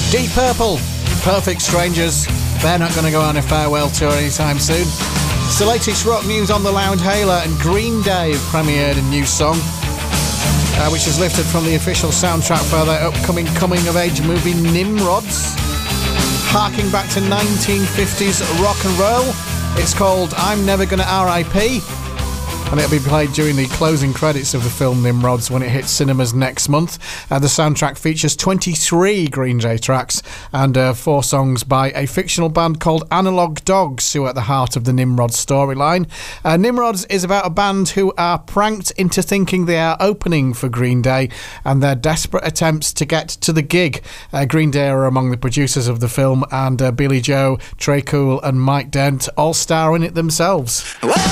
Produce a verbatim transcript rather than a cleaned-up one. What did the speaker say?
Deep Purple, Perfect Strangers. They're not going to go on a farewell tour anytime soon. It's the latest rock news on the Loudhailer, and Green Day have premiered a new song, uh, which is lifted from the official soundtrack for their upcoming coming-of-age movie Nimrods. Harking back to nineteen fifties rock and roll, it's called I'm Never Gonna R I P, and it'll be played during the closing credits of the film Nimrods when it hits cinemas next month. Uh, the soundtrack features twenty-three Green Day tracks and uh, four songs by a fictional band called Analog Dogs, who are at the heart of the Nimrods storyline. Uh, Nimrods is about a band who are pranked into thinking they are opening for Green Day and their desperate attempts to get to the gig. Uh, Green Day are among the producers of the film, and uh, Billy Joe, Trey Cool and Mike Dent all star in it themselves.